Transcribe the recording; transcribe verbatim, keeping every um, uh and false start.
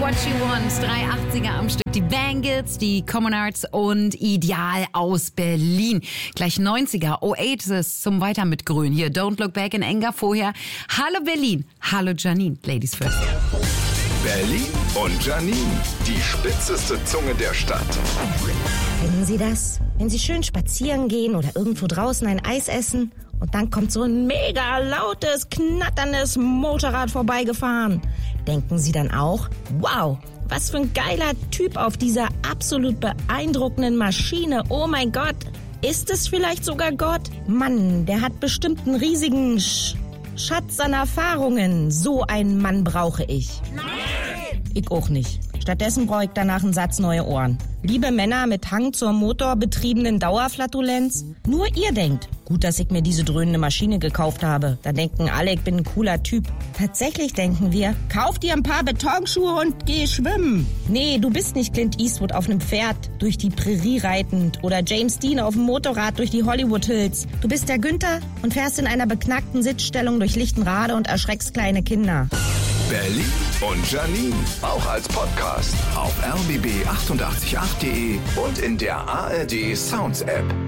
What You Want, drei achtziger am Stück. Die Bangles, die Common Arts und Ideal aus Berlin. Gleich neunziger, Oasis zum Weiter mit Grün. Hier, Don't Look Back in Anger vorher. Hallo Berlin, hallo Janine, Ladies first. Berlin und Janine, die spitzeste Zunge der Stadt. Kennen Sie das? Wenn Sie schön spazieren gehen oder irgendwo draußen ein Eis essen und dann kommt so ein mega lautes, knatterndes Motorrad vorbeigefahren. Denken Sie dann auch, wow, was für ein geiler Typ auf dieser absolut beeindruckenden Maschine. Oh mein Gott, ist es vielleicht sogar Gott? Mann, der hat bestimmt einen riesigen Sch- Schatz an Erfahrungen. So einen Mann brauche ich. Nein! Ich auch nicht. Stattdessen brauche ich danach einen Satz neue Ohren. Liebe Männer mit Hang zur motorbetriebenen Dauerflatulenz, nur ihr denkt, gut, dass ich mir diese dröhnende Maschine gekauft habe. Da denken alle, ich bin ein cooler Typ. Tatsächlich denken wir, kauf dir ein paar Betonschuhe und geh schwimmen. Nee, du bist nicht Clint Eastwood auf einem Pferd durch die Prärie reitend oder James Dean auf dem Motorrad durch die Hollywood Hills. Du bist der Günther und fährst in einer beknackten Sitzstellung durch Lichtenrade und erschreckst kleine Kinder. Berlin und Janine, auch als Podcast auf r b b acht acht acht punkt d e und in der A R D Sounds App.